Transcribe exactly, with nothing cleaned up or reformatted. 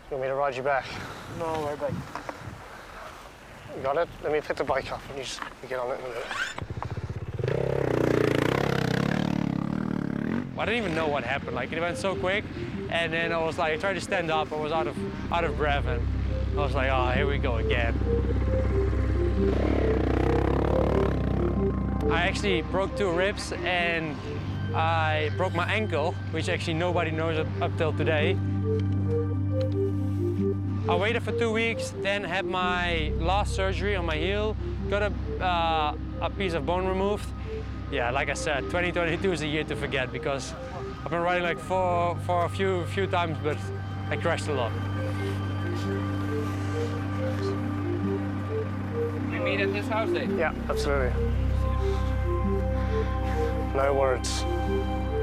You want me to ride you back? No, right back. You got it? Let me pick the bike up and you, just, you get on it in a minute. I didn't even know what happened. Like, it went so quick, and then I was like, I tried to stand up, I was out of out of breath, and I was like, oh, here we go again. I actually broke two ribs, and I broke my ankle, which actually nobody knows up, up till today. I waited for two weeks, then had my last surgery on my heel, got a, uh, a piece of bone removed. Yeah, like I said, twenty twenty-two is a year to forget because I've been riding like for, for a few, few times, but I crashed a lot. We meet at this house, Dave? Yeah, absolutely. No words.